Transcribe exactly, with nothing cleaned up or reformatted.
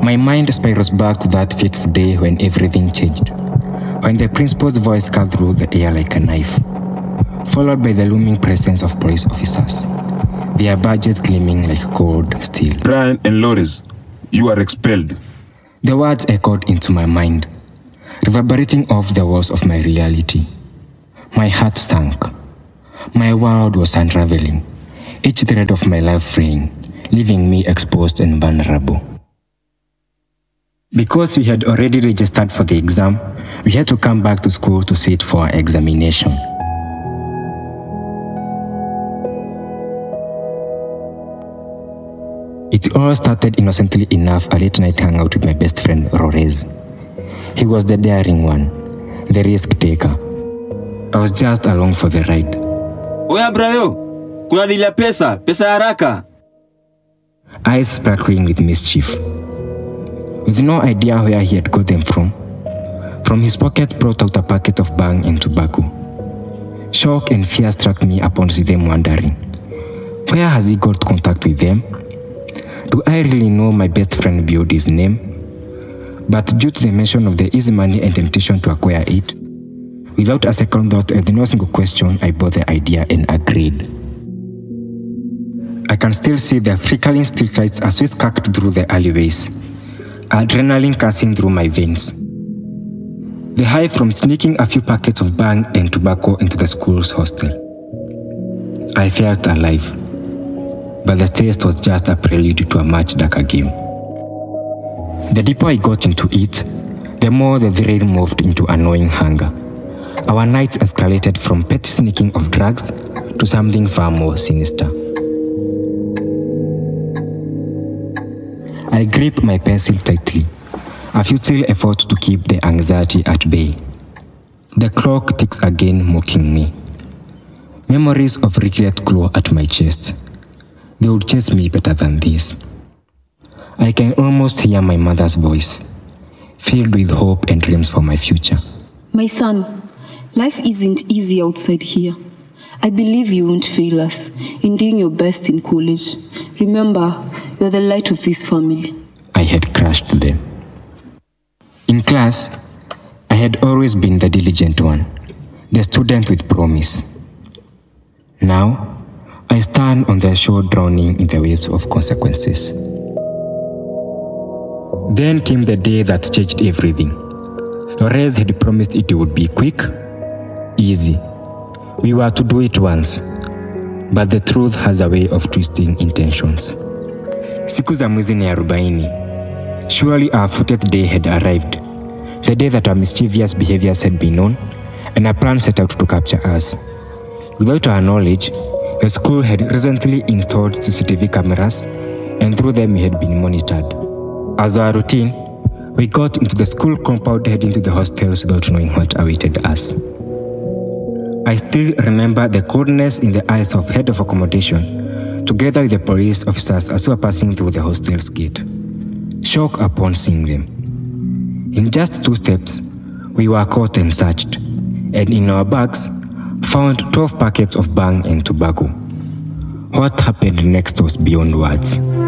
My mind spirals back to that fateful day when everything changed. When the principal's voice cut through the air like a knife, followed by the looming presence of police officers, their badges gleaming like cold steel. Brian and Loris, you are expelled. The words echoed into my mind, reverberating off the walls of my reality. My heart sank. My world was unraveling, each thread of my life fraying, leaving me exposed and vulnerable. Because we had already registered for the exam, we had to come back to school to sit for our examination. It all started innocently enough a late night hangout with my best friend Rorez. He was the daring one, the risk taker. I was just along for the ride. Oya brayo, kuna dili ya pesa, pesa ya haraka. Eyes sparkling with mischief. With no idea where he had got them from, from his pocket brought out a packet of bang and tobacco. Shock and fear struck me upon seeing them wondering, where has he got contact with them? Do I really know my best friend beyond his name? But due to the mention of the easy money and temptation to acquire it, without a second thought and no single question, I bought the idea and agreed. I can still see the flickering streetlights as we skirted through the alleyways, adrenaline coursing through my veins. The high from sneaking a few packets of bang and tobacco into the school's hostel. I felt alive, but the taste was just a prelude to a much darker game. The deeper I got into it, the more the thrill moved into annoying hunger. Our nights escalated from petty sneaking of drugs to something far more sinister. I gripped my pencil tightly, a futile effort to keep the anxiety at bay. The clock ticks again, mocking me. Memories of regret claw at my chest. They would chase me better than this. I can almost hear my mother's voice, filled with hope and dreams for my future. My son, life isn't easy outside here. I believe you won't fail us in doing your best in college. Remember, you're the light of this family. I had crushed them. In class, I had always been the diligent one, the student with promise. Now, I stand on the shore drowning in the waves of consequences. Then came the day that changed everything. Lorez had promised it would be quick, easy. We were to do it once, but the truth has a way of twisting intentions. Siku za mwezi ni arobaini. Surely our fortieth day had arrived, the day that our mischievous behaviors had been known, and a plan set out to capture us. Without our knowledge, the school had recently installed C C T V cameras, and through them we had been monitored. As our routine, we got into the school compound heading to the hostels without knowing what awaited us. I still remember the coldness in the eyes of head of accommodation, together with the police officers as we were passing through the hostel's gate. Shock upon seeing them. In just two steps, we were caught and searched, and in our bags, found twelve packets of bang and tobacco. What happened next was beyond words.